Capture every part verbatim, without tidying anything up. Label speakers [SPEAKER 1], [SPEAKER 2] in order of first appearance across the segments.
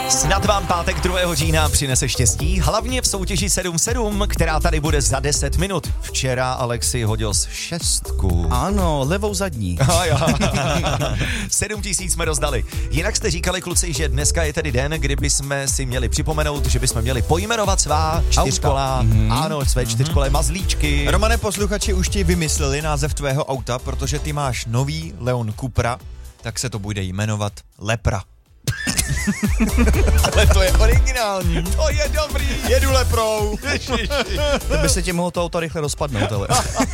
[SPEAKER 1] Snad vám pátek druhého října přinese štěstí, hlavně v soutěži sedm sedm, která tady bude za deset minut. Včera Alexi hodil z šestku.
[SPEAKER 2] Ano, levou zadní.
[SPEAKER 1] sedm tisíc jsme rozdali. Jinak jste říkali, kluci, že dneska je tedy den, kdy bychom si měli připomenout, že bychom měli pojmenovat svá čtyřkola, mm-hmm. ano, své mm-hmm. čtyřkolé mazlíčky.
[SPEAKER 3] Romane, posluchači už ti vymysleli název tvého auta, protože ty máš nový Leon Cupra, tak se to bude jmenovat Lepra. Ale to je originální.
[SPEAKER 1] To je dobrý.
[SPEAKER 3] Jedu leprou.
[SPEAKER 2] To by se ti mohlo to auto rychle rozpadnout, ale.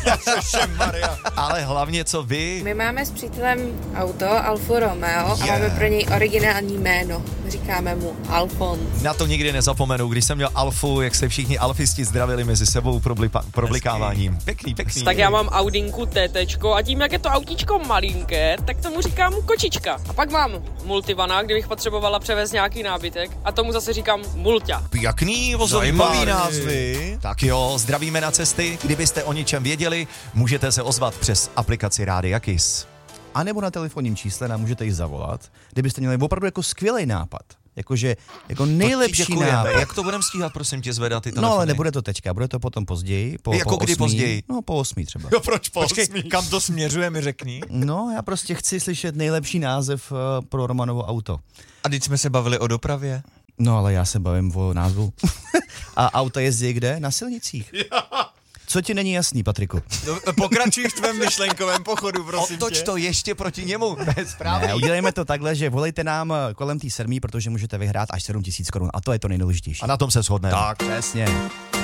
[SPEAKER 1] Ale hlavně co vy?
[SPEAKER 4] My máme s přítelem auto Alfa Romeo a yeah. máme pro něj originální jméno. Říkáme mu Alfons.
[SPEAKER 1] Na to nikdy nezapomenu, když jsem měl Alfu, jak se všichni alfisti zdravili mezi sebou problipa- problikáváním. Pěkný, pěkný.
[SPEAKER 5] Tak já mám Audinku T T a tím, jak je to autíčko malinké, tak tomu říkám kočička. A pak mám multivana, kdybych potřebovala převést nějaký nábytek a tomu zase říkám mulťa.
[SPEAKER 1] Pěkný vozový
[SPEAKER 3] Zajímavý názvy.
[SPEAKER 1] Tak jo, zdravíme na cesty. Kdybyste o něčem věděli, můžete se ozvat přes aplikaci Rádia Kiss.
[SPEAKER 2] A nebo na telefonním čísle nám můžete jich zavolat, kdybyste měli opravdu jako skvělý nápad. Jakože, jako nejlepší nápad.
[SPEAKER 1] Jak to budeme stíhat, prosím tě, zvedat ty telefony?
[SPEAKER 2] No ale nebude to teďka, bude to potom později. Po,
[SPEAKER 1] jako
[SPEAKER 2] po
[SPEAKER 1] kdy
[SPEAKER 2] osmí,
[SPEAKER 1] později?
[SPEAKER 2] No po osmí třeba.
[SPEAKER 1] Jo, proč po
[SPEAKER 3] Počkej,
[SPEAKER 1] osmí?
[SPEAKER 3] kam to směřuje, mi řekni.
[SPEAKER 2] No, já prostě chci slyšet nejlepší název uh, pro Romanovo auto.
[SPEAKER 3] A teď jsme se bavili o dopravě.
[SPEAKER 2] No ale já se bavím o názvu. A auta jezdí kde? Na silnicích. Co ti není jasný, Patriku?
[SPEAKER 3] No, pokračuj v tvém myšlenkovém pochodu, prosím
[SPEAKER 1] Otoč
[SPEAKER 3] tě.
[SPEAKER 1] to ještě proti němu. Správně.
[SPEAKER 2] Ne, udělejme to takhle, že volejte nám kolem té sedmí, protože můžete vyhrát až sedm tisíc korun. A to je to nejdůležitější.
[SPEAKER 1] A na tom se shodneme.
[SPEAKER 2] Tak, přesně.